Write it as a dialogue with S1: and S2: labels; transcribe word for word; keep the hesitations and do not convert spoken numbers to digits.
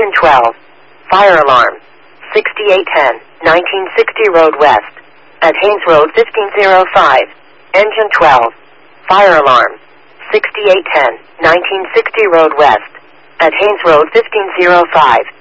S1: Engine twelve. Fire alarm. sixty-eight ten, nineteen sixty Road West. At Haynes Road fifteen oh five. Engine twelve. Fire alarm. sixty-eight ten, nineteen sixty Road West. At Haynes Road fifteen oh five.